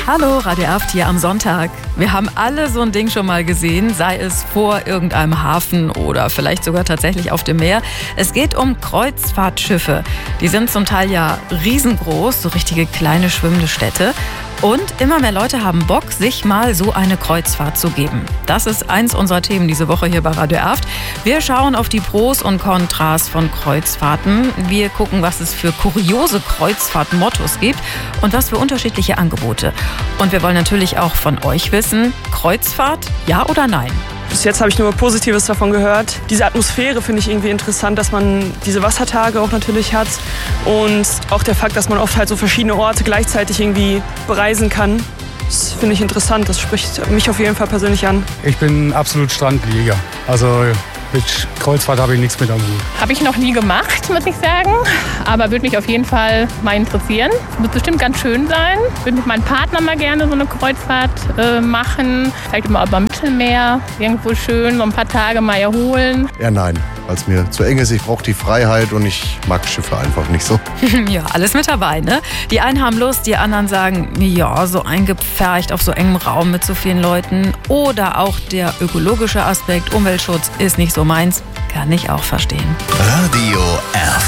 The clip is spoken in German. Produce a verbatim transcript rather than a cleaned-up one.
Hallo, Radio Erft hier am Sonntag. Wir haben alle so ein Ding schon mal gesehen, sei es vor irgendeinem Hafen oder vielleicht sogar tatsächlich auf dem Meer. Es geht um Kreuzfahrtschiffe. Die sind zum Teil ja riesengroß, so richtige kleine schwimmende Städte. Und immer mehr Leute haben Bock, sich mal so eine Kreuzfahrt zu geben. Das ist eins unserer Themen diese Woche hier bei Radio Erft. Wir schauen auf die Pros und Kontras von Kreuzfahrten. Wir gucken, was es für kuriose Kreuzfahrtmottos gibt und was für unterschiedliche Angebote. Und wir wollen natürlich auch von euch wissen, Kreuzfahrt, ja oder nein? Bis jetzt habe ich nur Positives davon gehört. Diese Atmosphäre finde ich irgendwie interessant, dass man diese Wassertage auch natürlich hat. Und auch der Fakt, dass man oft halt so verschiedene Orte gleichzeitig irgendwie bereisen kann. Das finde ich interessant. Das spricht mich auf jeden Fall persönlich an. Ich bin absolut Strandliga. Also mit Kreuzfahrt habe ich nichts mit am Hut. Habe ich noch nie gemacht, muss ich sagen. Aber würde mich auf jeden Fall mal interessieren. Wird bestimmt ganz schön sein. Würde mit meinem Partner mal gerne so eine Kreuzfahrt äh, machen. Vielleicht mal über Mittelmeer. Irgendwo schön, so ein paar Tage mal erholen. Ja, nein, weil es mir zu eng ist. Ich brauche die Freiheit und ich mag Schiffe einfach nicht so. Ja, alles mit dabei, ne? Die einen haben Lust, die anderen sagen, ja, so eingepfercht auf so engem Raum mit so vielen Leuten. Oder auch der ökologische Aspekt, Umweltschutz ist nicht so meins. Kann ich auch verstehen. Radio Erft.